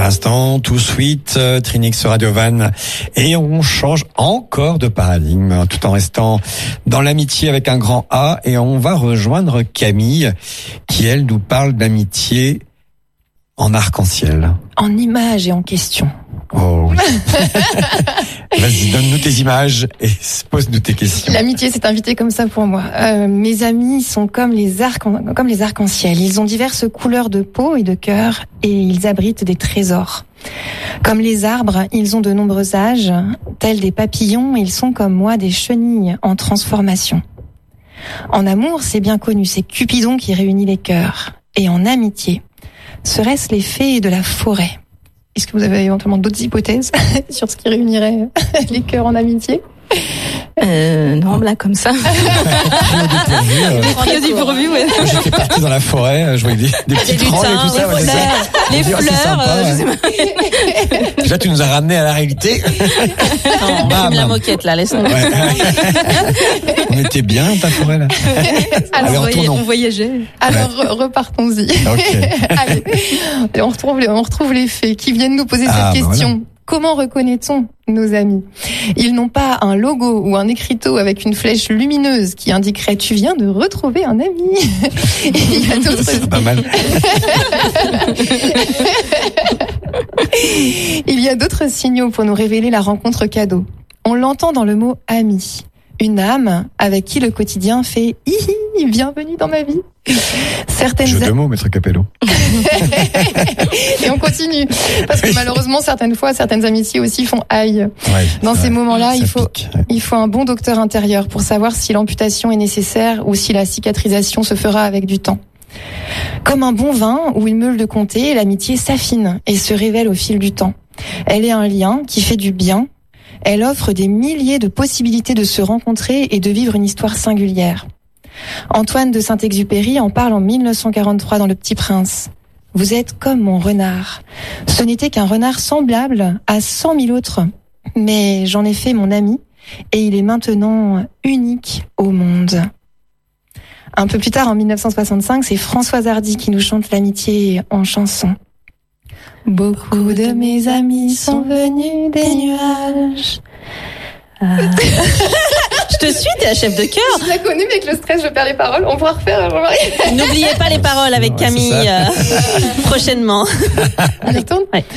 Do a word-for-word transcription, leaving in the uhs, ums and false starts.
l'instant, Too Sweet, euh, Trinix Radiovan, et on change encore de paradigme, tout en restant dans l'amitié avec un grand A, et on va rejoindre Camille, qui elle nous parle d'amitié en arc-en-ciel. En images et en questions. Oh oui. Vas-y, donne-nous tes images et pose-nous tes questions. L'amitié s'est invitée comme ça pour moi. Euh, mes amis sont comme les arcs, comme les arcs-en-ciel. Ils ont diverses couleurs de peau et de cœur et ils abritent des trésors. Comme les arbres, ils ont de nombreux âges. Tels des papillons, ils sont comme moi des chenilles en transformation. En amour, c'est bien connu, c'est Cupidon qui réunit les cœurs. Et en amitié, serait-ce les fées de la forêt? Est-ce que vous avez éventuellement d'autres hypothèses sur ce qui réunirait les cœurs en amitié? Euh, non, là, comme ça. Trio dépourvu, ouais. J'étais partie dans la forêt, je voyais des, des petits trolls et tout ça. Les, ouais, fleurs, ça. les Dire, fleurs, sympa, euh, ouais. je sais pas. Déjà, tu nous as ramenés à la réalité. Non, on filme la moquette, là, laisse-nous. Ouais. On était bien, ta forêt, là. Alors, Allez, on voyageait. Alors, ouais. repartons-y. Okay. Allez. Et on retrouve les, on retrouve les fées qui viennent nous poser ah, cette bah question. Voilà. Comment reconnaît-on nos amis? Ils n'ont pas un logo ou un écriteau avec une flèche lumineuse qui indiquerait « Tu viens de retrouver un ami ». Il y a d'autres... C'est pas mal. Il y a d'autres signaux pour nous révéler la rencontre cadeau. On l'entend dans le mot « ami ». Une âme avec qui le quotidien fait « Hihi, bienvenue dans ma vie ». Certaines Jeu de mots, maître Capello. Et on continue. Parce que malheureusement, certaines fois, certaines amitiés aussi font aïe. Ouais, dans ces ouais, moments-là, il faut, pique, ouais. il faut un bon docteur intérieur pour savoir si l'amputation est nécessaire ou si la cicatrisation se fera avec du temps. Comme un bon vin où il meule de comté, l'amitié s'affine et se révèle au fil du temps. Elle est un lien qui fait du bien. Elle offre des milliers de possibilités de se rencontrer et de vivre une histoire singulière. Antoine de Saint-Exupéry en parle en mille neuf cent quarante-trois dans Le Petit Prince. Vous êtes comme mon renard. Ce n'était qu'un renard semblable à cent mille autres. Mais j'en ai fait mon ami et il est maintenant unique au monde. Un peu plus tard, en mille neuf cent soixante-cinq, c'est Françoise Hardy qui nous chante l'amitié en chanson. Beaucoup de mes amis sont venus des nuages. Ah. Je te suis, t'es la chef de chœur. Je la connais, mais avec le stress, je perds les paroles. On pourra refaire, Jean-Marie. N'oubliez pas les paroles avec Camille euh, prochainement. On y retourne ? Ouais.